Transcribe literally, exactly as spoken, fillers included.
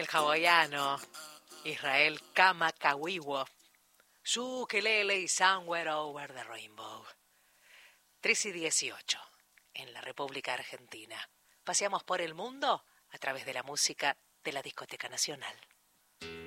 hawaiano Israel Kamakawiwo, Ukulele y Somewhere Over the Rainbow. tres y dieciocho, en la República Argentina. Paseamos por el mundo a través de la música de la Discoteca Nacional.